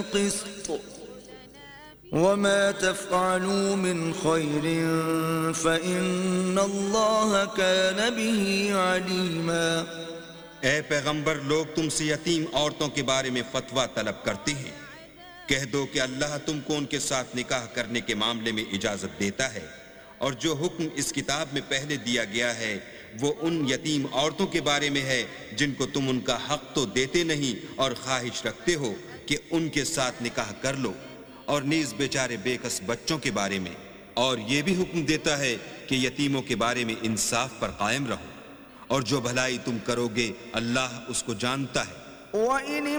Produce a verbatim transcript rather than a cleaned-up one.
क़िस्त वमा तफ़अलू मिन ख़ैरिन फ़इन्नल्लाह कान बिही अलीमा। ए पैगंबर, लोग तुमसे यतीम औरतों के बारे में फतवा तलब करते हैं। कह दो कि अल्लाह तुमको उनके साथ निकाह करने के मामले में इजाजत देता है, और जो हुक्म इस किताब में पहले दिया गया है वो उन यतीम औरतों के बारे में है जिनको तुम उनका हक तो देते नहीं और ख्वाहिश रखते हो कि उनके साथ निकाह कर लो, और नीज बेचारे बेकस बच्चों के बारे में। और ये भी हुक्म देता है कि यतीमों के बारे में इंसाफ पर कायम रहो, और जो भलाई तुम करोगे अल्लाह उसको जानता है।